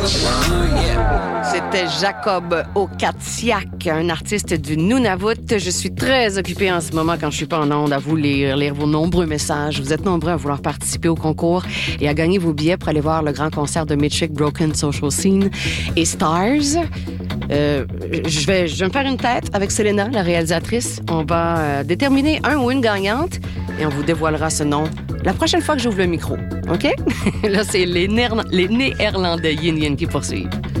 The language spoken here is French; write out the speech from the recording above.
C'était Jacob Okatsiak, un artiste du Nunavut. Je suis très occupée en ce moment quand je suis pas en onde à vous lire vos nombreux messages. Vous êtes nombreux à vouloir participer au concours et à gagner vos billets pour aller voir le grand concert de Mitchik, Broken Social Scene et Stars. Je vais me faire une tête avec Selena, la réalisatrice. On va déterminer un ou une gagnante et on vous dévoilera ce nom la prochaine fois que j'ouvre le micro. OK? Là, c'est les Néerlandais Yin Yin qui poursuivent.